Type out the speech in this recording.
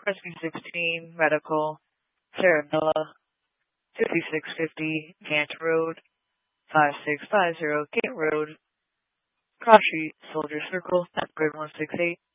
Rescue 16, Medical, Sarabella, 5650 Gant Road, 5650 Gant Road, Cross Street, Soldier Circle, Grid 168.